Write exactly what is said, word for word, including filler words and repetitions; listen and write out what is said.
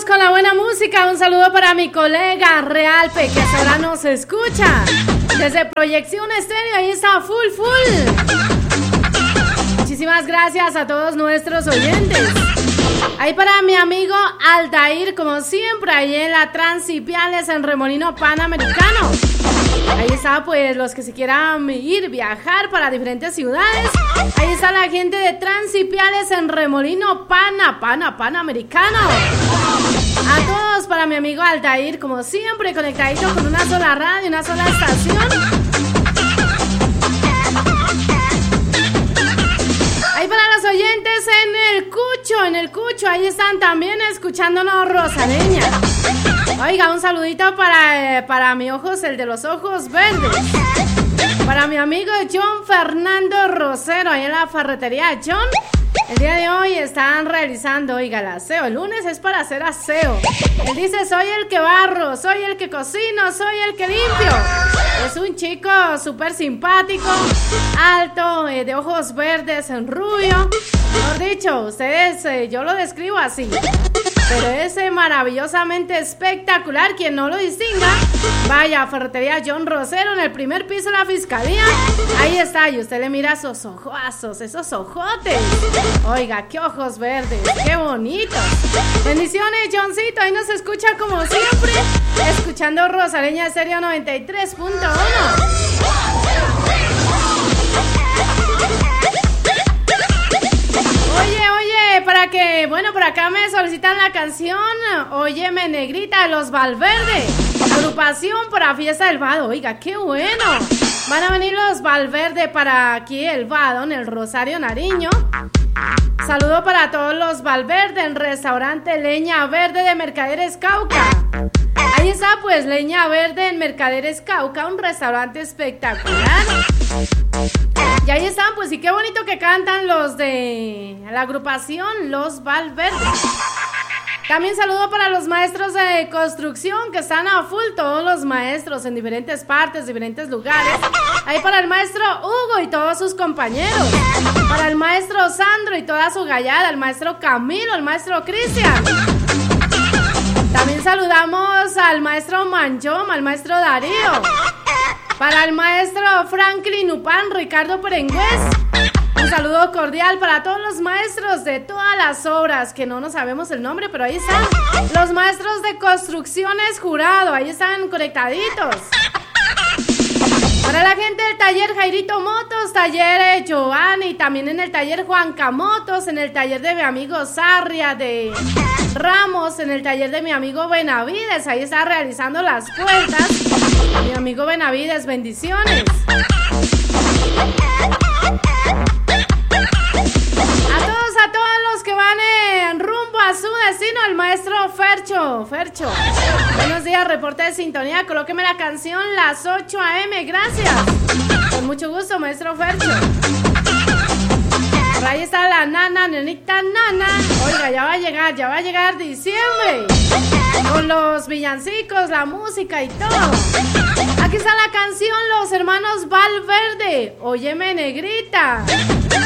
Seguimos con la buena música. Un saludo para mi colega Realpe, que hasta ahora nos escucha desde Proyección Estéreo. Ahí está, full, full. Muchísimas gracias a todos nuestros oyentes. Ahí para mi amigo Aldair, como siempre, ahí en la Transipiales en Remolino Panamericano. Ahí está, pues, los que se quieran ir, viajar para diferentes ciudades. Ahí está la gente de Transipiales en Remolino Pana, Pana, Panamericano. A todos, para mi amigo Aldair, como siempre, conectadito con una sola radio, una sola estación. Ahí para los oyentes en el Cucho, en el Cucho, ahí están también escuchándonos Rosaleña. Oiga, un saludito para, eh, para mi ojos, el de los ojos verdes. Para mi amigo John Fernando Rosero, ahí en la ferretería John. El día de hoy están realizando, oiga, el aseo. El lunes es para hacer aseo. Él dice, soy el que barro, soy el que cocino, soy el que limpio. Es un chico súper simpático, alto, eh, de ojos verdes, en rubio. Mejor dicho, ustedes, eh, yo lo describo así. Pero es eh, maravillosamente espectacular. Quien no lo distinga, vaya a Ferretería John Rosero en el primer piso de la fiscalía. Ahí está, y usted le mira esos ojazos, esos ojotes. Oiga, qué ojos verdes, qué bonitos. Bendiciones, Johncito, ahí nos escucha como siempre, escuchando Rosaleña Estéreo noventa y tres punto uno. Oye, oye, para que, bueno, por acá me solicitan la canción Óyeme Negrita de los Valverde, agrupación para Fiesta del Vado. Oiga, qué bueno. Van a venir los Valverde para aquí el Vado, en el Rosario Nariño. Saludo para todos los Valverde en restaurante Leña Verde de Mercaderes Cauca. Ahí está, pues, Leña Verde en Mercaderes Cauca, un restaurante espectacular. Y ahí están, pues, y qué bonito que cantan los de la agrupación Los Valverde. También saludo para los maestros de construcción que están a full, todos los maestros en diferentes partes, diferentes lugares. Ahí para el maestro Hugo y todos sus compañeros. Para el maestro Sandro y toda su gallada, el maestro Camilo, el maestro Cristian. También saludamos al maestro Manchom, al maestro Darío. Para el maestro Franklin Upan, Ricardo Perengüez. Un saludo cordial para todos los maestros de todas las obras, que no nos sabemos el nombre, pero ahí están. Los maestros de construcciones Jurado, ahí están conectaditos. Para la gente del taller Jairito Motos, taller Giovanni, también en el taller Juanca Motos, en el taller de mi amigo Sarria de Ramos, en el taller de mi amigo Benavides, ahí está realizando las puertas. Mi amigo Benavides, bendiciones. A todos, a todos los que van en rumbo a su destino, el maestro Fercho, Fercho. Buenos días, reporte de sintonía, colóqueme la canción Las ocho a eme, gracias. Con mucho gusto, maestro Fercho. Por ahí está la nana, nenita nana. Oiga, ya va a llegar, ya va a llegar diciembre. Con los villancicos, la música y todo. Aquí está la canción Los Hermanos Valverde, Óyeme Negrita.